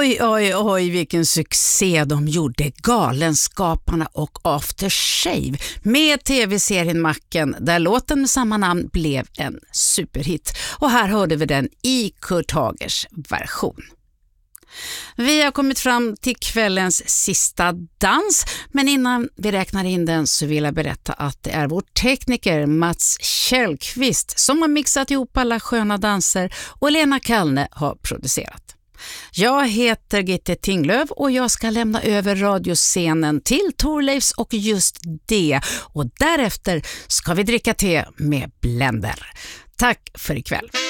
Oj, vilken succé de gjorde, Galenskaparna och After Shave med tv-serien Macken, där låten med samma namn blev en superhit. Och här hörde vi den i Kurt Hagers version. Vi har kommit fram till kvällens sista dans, men innan vi räknar in den så vill jag berätta att det är vår tekniker Mats Källqvist som har mixat ihop alla sköna danser och Lena Kallne har producerat. Jag heter Gitte Tinglöf och jag ska lämna över radioscenen till Thorleifs och just det, och därefter ska vi dricka te med Blender. Tack för ikväll.